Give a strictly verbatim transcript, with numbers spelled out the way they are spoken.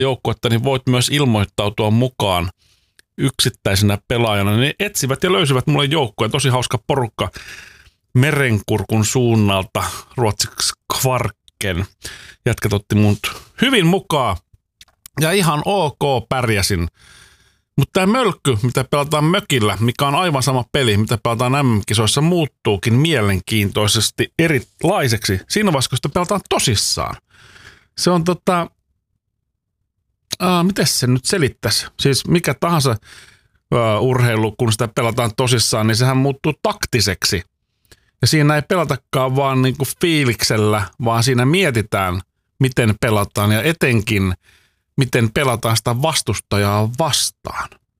joukkuetta, niin voit myös ilmoittautua mukaan yksittäisenä pelaajana. Ne etsivät ja löysivät mulle joukkueen. Tosi hauska porukka Merenkurkun suunnalta, ruotsiksi Kvarken. Jätkät otti mut hyvin mukaan ja ihan ok pärjäsin. Mutta tämä mölkky, mitä pelataan mökillä, mikä on aivan sama peli, mitä pelataan M M-kisoissa, muuttuukin mielenkiintoisesti erilaiseksi siinä vaiheessa, kun sitä pelataan tosissaan. Se on tota, aa, miten se nyt selittäisi? Siis mikä tahansa ää, urheilu, kun sitä pelataan tosissaan, niin sehän muuttuu taktiseksi. Ja siinä ei pelatakaan vaan niinku fiiliksellä, vaan siinä mietitään, miten pelataan ja etenkin, miten pelataan sitä vastustajaa vastaan.